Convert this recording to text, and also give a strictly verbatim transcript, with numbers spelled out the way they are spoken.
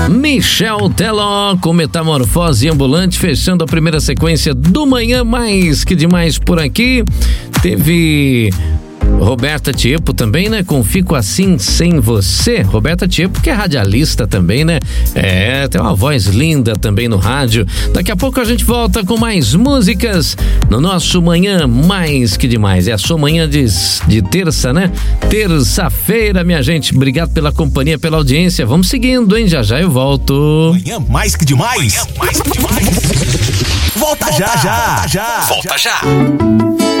Michel Teló com Metamorfose Ambulante, fechando a primeira sequência do Manhã Mais Que Demais por aqui. Teve Roberta Tiepo também, né? Com Fico Assim Sem Você. Roberta Tiepo, que é radialista também, né? É, tem uma voz linda também no rádio. Daqui a pouco a gente volta com mais músicas no nosso Manhã Mais Que Demais. É a sua manhã de, de terça, né? Terça-feira, minha gente. Obrigado pela companhia, pela audiência. Vamos seguindo, hein? Já já eu volto. Manhã Mais Que Demais. Manhã Mais Que Demais. Volta, volta já, já, já. Volta já.